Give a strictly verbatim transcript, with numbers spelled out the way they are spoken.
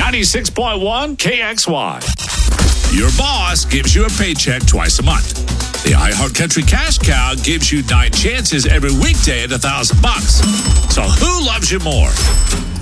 ninety-six point one K X Y. Your boss gives you a paycheck twice a month. The iHeartCountry Cash Cow gives you nine chances every weekday at a thousand bucks. So who loves you more?